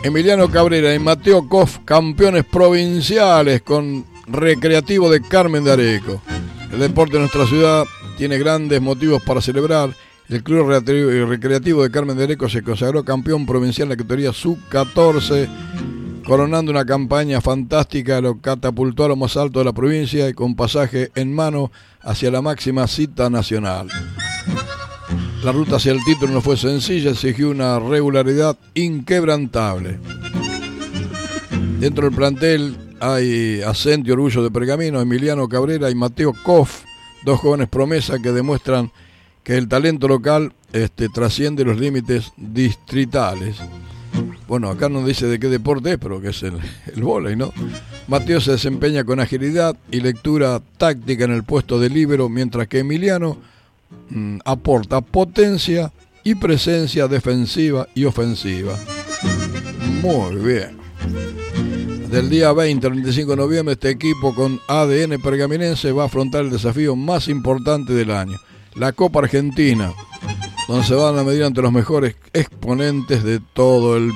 Emiliano Cabrera y Mateo Koff, campeones provinciales con Recreativo de Carmen de Areco. El deporte de nuestra ciudad tiene grandes motivos para celebrar. El Club Recreativo de Carmen de Areco se consagró campeón provincial en la categoría Sub-14, coronando una campaña fantástica, lo catapultó a lo más alto de la provincia y con pasaje en mano hacia la máxima cita nacional. La ruta hacia el título no fue sencilla, exigió una regularidad inquebrantable. Dentro del plantel hay Acento y Orgullo de Pergamino, Emiliano Cabrera y Mateo Koff, dos jóvenes promesas que demuestran que el talento local trasciende los límites distritales. Bueno, acá no dice de qué deporte es, pero que es el vóley, ¿no? Mateo se desempeña con agilidad y lectura táctica en el puesto de líbero, mientras que Emiliano aporta potencia y presencia defensiva y ofensiva. Muy bien. Del día 20 al 25 de noviembre, este equipo con ADN pergaminense va a afrontar el desafío más importante del año, la Copa Argentina, donde se van a medir ante los mejores exponentes de todo el